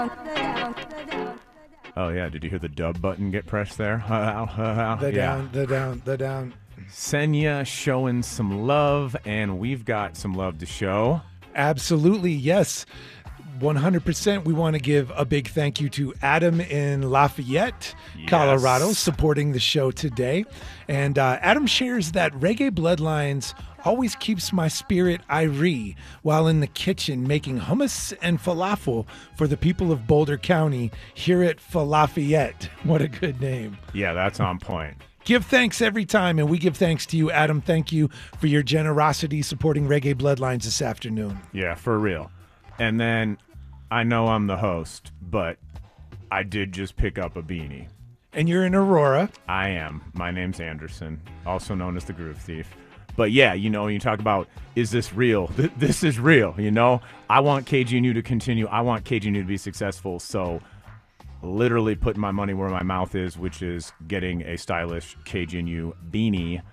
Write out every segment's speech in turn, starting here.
Oh, yeah. Did you hear the dub button get pressed there? The down. Senya showing some love, and we've got some love to show. Absolutely, yes. 100%. We want to give a big thank you to Adam in Lafayette, Colorado, supporting the show today. And Adam shares that Reggae Bloodlines always keeps my spirit irie while in the kitchen making hummus and falafel for the people of Boulder County here at Falafayette. What a good name. Yeah, that's on point. Give thanks every time, and we give thanks to you, Adam. Thank you for your generosity supporting Reggae Bloodlines this afternoon. Yeah, for real. And then I know I'm the host, but I did just pick up a beanie. And you're in Aurora. I am. My name's Anderson, also known as the Groove Thief. But yeah, you know, when you talk about, is this real? This is real, you know? I want KGNU to continue. I want KGNU to be successful. So literally putting my money where my mouth is, which is getting a stylish KGNU beanie.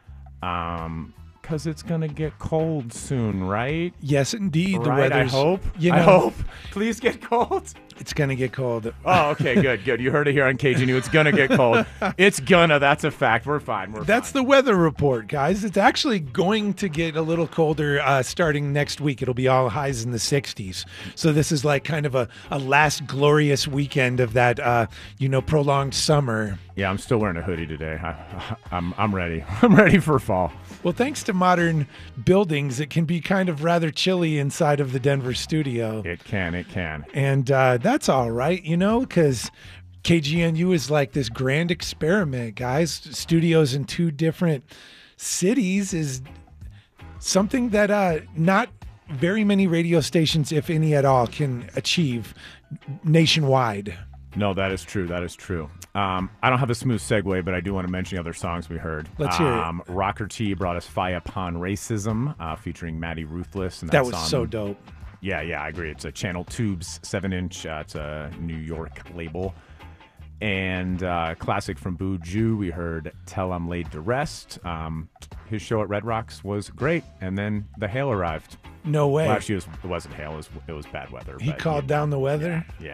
Because it's going to get cold soon, right? Yes, indeed. The right, weather's, I hope. I hope. Please get cold. It's going to get cold. Oh, okay, good. You heard it here on KGNU. It's going to get cold. It's gonna. That's a fact. We're fine. That's the weather report, guys. It's actually going to get a little colder starting next week. It'll be all highs in the 60s. So this is like kind of a last glorious weekend of that, prolonged summer. Yeah, I'm still wearing a hoodie today. I'm ready. I'm ready for fall. Well, thanks to modern buildings, it can be kind of rather chilly inside of the Denver studio. It can. And that's all right, because KGNU is like this grand experiment, guys. Studios in two different cities is something that not very many radio stations, if any at all, can achieve nationwide. No, that is true. I don't have a smooth segue, but I do want to mention the other songs we heard. Let's hear it. Rocker T brought us Fire Upon Racism, featuring Maddie Ruthless. And that was so dope. Yeah, I agree. It's a Channel Tubes 7-inch. It's a New York label. And classic from Buju, we heard Tell I'm Laid to Rest. His show at Red Rocks was great. And then the hail arrived. No way. Well, actually, it wasn't hail. It was bad weather. He called down the weather? Yeah.